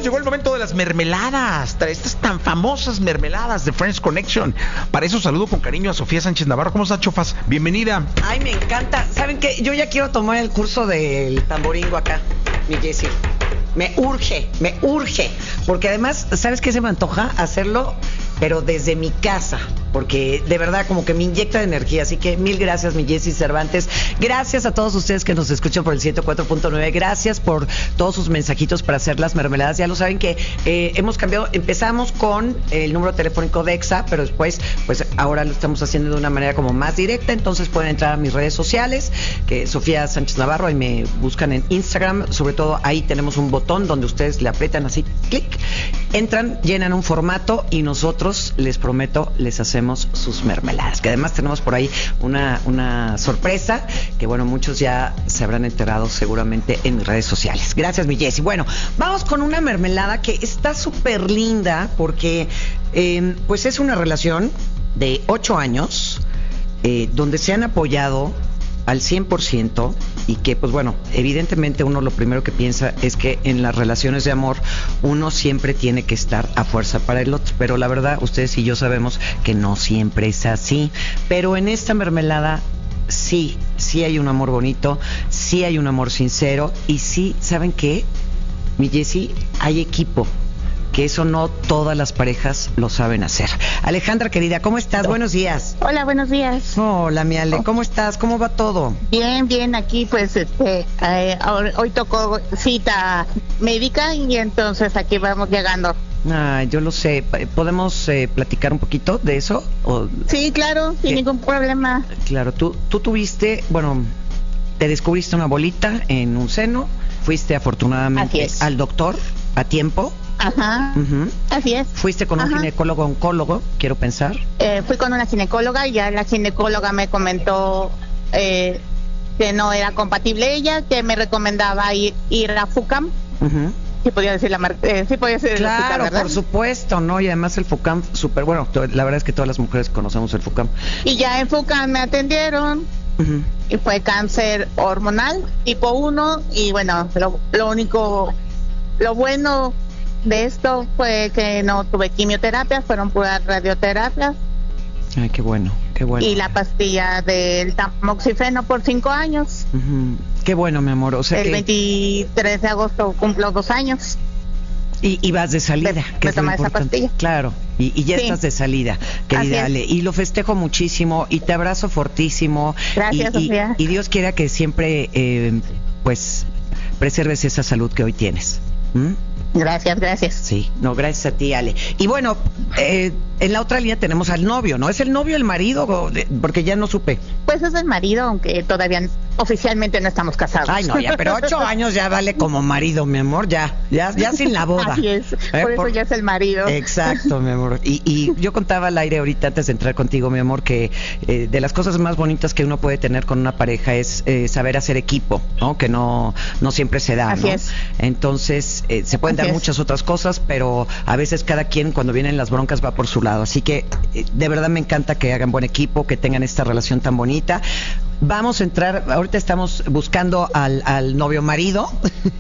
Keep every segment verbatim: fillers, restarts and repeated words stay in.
amigos, llegó el momento de las mermeladas, estas tan famosas mermeladas de Friends Connection. Para eso saludo con cariño a Sofía Sánchez Navarro. ¿Cómo estás, Chofas? Bienvenida. Ay, me encanta. ¿Saben qué? Yo ya quiero tomar el curso del tamboringo acá, mi Jessy. Me urge, me urge. Porque además, ¿sabes qué se me antoja? Hacerlo, pero desde mi casa. Porque de verdad como que me inyecta de energía. Así que mil gracias, mi Jessy Cervantes. Gracias a todos ustedes que nos escuchan por el ciento cuatro punto nueve. Gracias por todos sus mensajitos para hacer las mermeladas. Ya lo saben que eh, hemos cambiado. Empezamos con el número telefónico de EXA, pero después, pues ahora lo estamos haciendo de una manera como más directa. Entonces pueden entrar a mis redes sociales, que es Sofía Sánchez Navarro. Ahí me buscan en Instagram. Sobre todo ahí tenemos un botón donde ustedes le aprietan así, clic. Entran, llenan un formato y nosotros, les prometo, les hacemos sus mermeladas, que además tenemos por ahí una, una sorpresa que bueno, muchos ya se habrán enterado seguramente en mis redes sociales. Gracias, mi Jessy. Bueno, vamos con una mermelada que está súper linda porque eh, pues es una relación de ocho años eh, donde se han apoyado al cien por ciento y que pues bueno, evidentemente uno lo primero que piensa es que en las relaciones de amor uno siempre tiene que estar a fuerza para el otro, pero la verdad ustedes y yo sabemos que no siempre es así, pero en esta mermelada sí, sí hay un amor bonito, sí hay un amor sincero y sí, ¿saben qué? Mi Jessy, hay equipo, que eso no todas las parejas lo saben hacer. Alejandra, querida, ¿cómo estás? Buenos días. Hola, buenos días. Hola, mi Ale, ¿cómo estás? ¿Cómo va todo? Bien, bien, aquí pues este, eh, hoy tocó cita médica y entonces aquí vamos llegando. Ah, yo lo sé. ¿Podemos eh, platicar un poquito de eso? ¿O... Sí, claro, sin ¿Qué? ningún problema. Claro, tú, tú tuviste, bueno, te descubriste una bolita en un seno, fuiste afortunadamente al doctor a tiempo. Ajá, uh-huh. Así es. ¿Fuiste con un Ajá. ginecólogo oncólogo, quiero pensar? Eh, fui con una ginecóloga y ya la ginecóloga me comentó eh, que no era compatible ella, que me recomendaba ir, ir a FUCAM. Uh-huh. Sí podía decir la marca, eh, sí podía decir Claro, el FUCAM, ¿verdad? Por supuesto, ¿no? Y además el FUCAM, súper bueno, la verdad es que todas las mujeres conocemos el FUCAM. Y ya en FUCAM me atendieron. Uh-huh. Y fue cáncer hormonal tipo uno y bueno, lo, lo único, lo bueno de esto fue que no tuve quimioterapia, fueron puras radioterapias. Ay, qué bueno, qué bueno. Y la pastilla del tamoxifeno por cinco años. Uh-huh. Qué bueno, mi amor. O sea el que... veintitrés de agosto cumplo dos años. Y, y vas de salida, me, que me es lo importante. Esa pastilla. Claro, y, y ya sí. estás de salida, querida Ale. Y lo festejo muchísimo y te abrazo fortísimo. Gracias, y, Sofía. Y, y Dios quiera que siempre, eh, pues, preserves esa salud que hoy tienes. ¿Mm? Gracias, gracias. Sí, no, gracias a ti, Ale. Y bueno, eh, en la otra línea tenemos al novio, ¿no? ¿Es el novio el marido? Porque ya no supe. Pues es el marido, aunque todavía oficialmente no estamos casados. Ay, no, ya, pero ocho años ya vale como marido, mi amor, ya, ya, ya sin la boda. Así es, eh, por eso por... ya es el marido. Exacto, mi amor. Y, y yo contaba al aire ahorita antes de entrar contigo, mi amor, que eh, de las cosas más bonitas que uno puede tener con una pareja es eh, saber hacer equipo, ¿no? Que no, no siempre se da, Así ¿no? es. Entonces, eh, se pueden Así dar es. muchas otras cosas, pero a veces cada quien cuando vienen las broncas va por su lado. Así que eh, de verdad me encanta que hagan buen equipo, que tengan esta relación tan bonita. Vamos a entrar, ahorita estamos buscando al, al novio marido,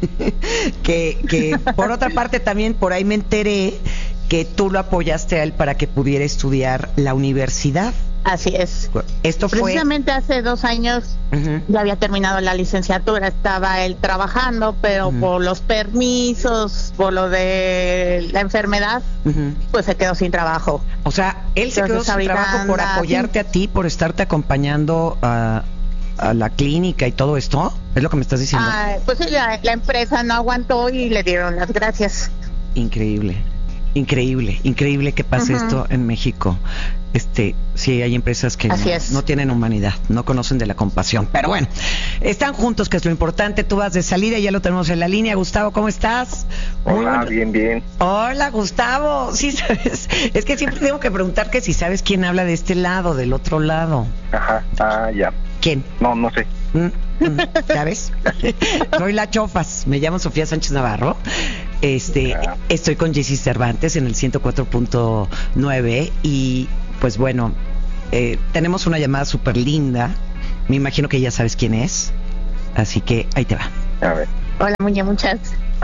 que, que por otra parte también por ahí me enteré que tú lo apoyaste a él para que pudiera estudiar la universidad. Así es. Esto fue... Precisamente hace dos años uh-huh. ya había terminado la licenciatura, estaba él trabajando, pero uh-huh. por los permisos, por lo de la enfermedad, uh-huh. pues se quedó sin trabajo. O sea, él se Entonces, quedó sin trabajo anda, por apoyarte sí. a ti, por estarte acompañando a, a la clínica y todo esto. ¿Es lo que me estás diciendo? Ah, pues la, la empresa no aguantó y le dieron las gracias. Increíble. Increíble, increíble que pase uh-huh. esto en México. Este, sí, hay empresas que no, no tienen humanidad, no conocen de la compasión. Pero bueno, están juntos, que es lo importante. Tú vas de salida y ya lo tenemos en la línea. Gustavo, ¿cómo estás? Muy Hola, bueno. bien, bien. Hola, Gustavo. Sí, sabes. Es que siempre tengo que preguntar que si sabes quién habla de este lado, del otro lado. Ajá, ah, ya. ¿Quién? No, no sé. Mm, mm, ¿Sabes? Soy la Chofas. Me llamo Sofía Sánchez Navarro. Este, ah. Estoy con Jessy Cervantes en el ciento cuatro punto nueve y pues bueno, eh, tenemos una llamada súper linda. Me imagino que ya sabes quién es. Así que ahí te va. A ver. Hola, muñe, muchas.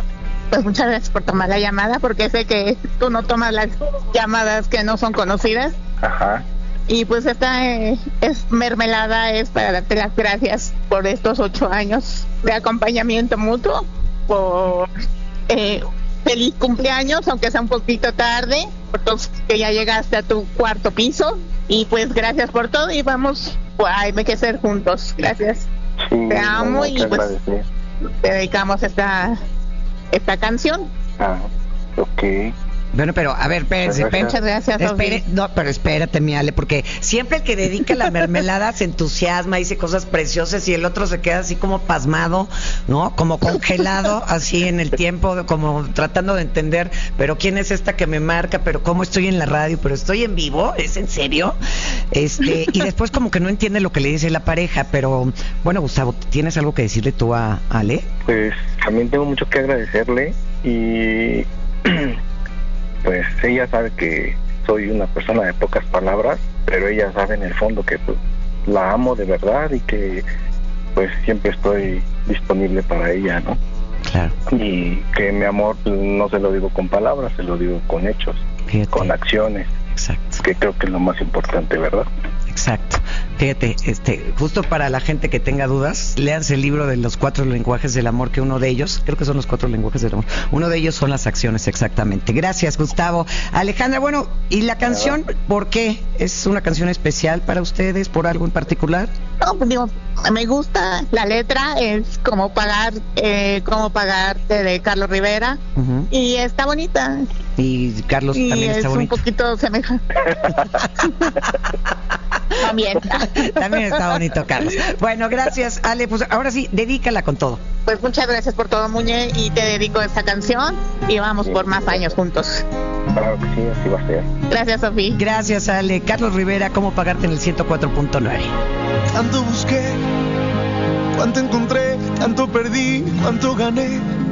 pues muchas gracias por tomar la llamada, porque sé que tú no tomas las llamadas que no son conocidas. Ajá. Y pues esta eh, es mermelada, es para darte las gracias por estos ocho años de acompañamiento mutuo, por eh, feliz cumpleaños, aunque sea un poquito tarde, por todo que ya llegaste a tu cuarto piso, y pues gracias por todo y vamos, pues, hay que ser juntos. Gracias. Sí, te amo te y pues agradecí. te dedicamos esta esta canción. Ah, ok. Bueno, pero a ver, espérense, Muchas Muchas gracias, Espere, Sofía. no, pero espérate, mi Ale, porque siempre el que dedica la mermelada se entusiasma, dice cosas preciosas y el otro se queda así como pasmado, ¿no? Como congelado, así en el tiempo, como tratando de entender, pero ¿quién es esta que me marca? Pero ¿cómo estoy en la radio? ¿Pero estoy en vivo? ¿Es en serio? Este, y después como que no entiende lo que le dice la pareja, pero bueno, Gustavo, ¿tienes algo que decirle tú a Ale? Pues también tengo mucho que agradecerle y pues ella sabe que soy una persona de pocas palabras, pero ella sabe en el fondo que pues la amo de verdad y que pues siempre estoy disponible para ella, ¿no? Claro. Y que mi amor pues, no se lo digo con palabras, se lo digo con hechos, Fíjate. con acciones, Exacto. que creo que es lo más importante, ¿verdad? Exacto. Fíjate, este, justo para la gente que tenga dudas, léanse el libro de los cuatro lenguajes del amor, que uno de ellos, creo que son los cuatro lenguajes del amor, uno de ellos son las acciones, exactamente. Gracias, Gustavo. Alejandra, bueno, ¿y la canción por qué? ¿Es una canción especial para ustedes, por algo en particular? No, pues digo, me gusta la letra, es como pagar, eh, como pagarte, de Carlos Rivera, Uh-huh. y está bonita. Y Carlos Y también es está bonito. un poquito semejante. También. También está bonito, Carlos. Bueno, gracias, Ale. Pues ahora sí, dedícala con todo. Pues muchas gracias por todo, Muñe, y te dedico esta canción y vamos por más años juntos. Claro que sí, así va a ser. Gracias, Sofía. Gracias, Ale. Carlos Rivera, ¿cómo pagarte en el ciento cuatro punto nueve? Tanto busqué, cuánto encontré, tanto perdí, cuánto gané.